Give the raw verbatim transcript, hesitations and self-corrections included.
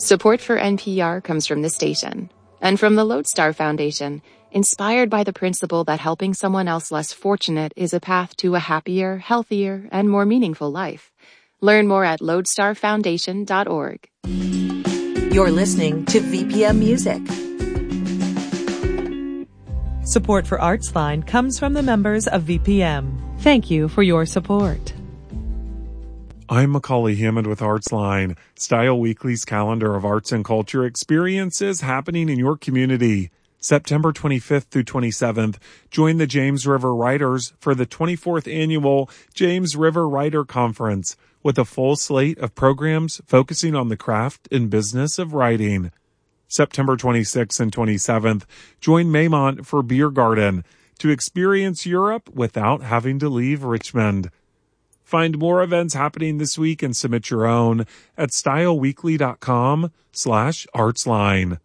Support for N P R comes from the station and from the Lodestar Foundation, inspired by the principle that helping someone else less fortunate is a path to a happier, healthier, and more meaningful life. Learn more at lodestar foundation dot org. You're listening to V P M Music. Support for Artsline comes from the members of V P M. Thank you for your support. I'm Macaulay Hammond with Artsline, Style Weekly's calendar of arts and culture experiences happening in your community. September twenty-fifth through twenty-seventh, join the James River Writers for the twenty-fourth Annual James River Writer Conference with a full slate of programs focusing on the craft and business of writing. September twenty-sixth and twenty-seventh, join Maymont for Beer Garden to experience Europe without having to leave Richmond. Find more events happening this week and submit your own at styleweekly.com slash artsline.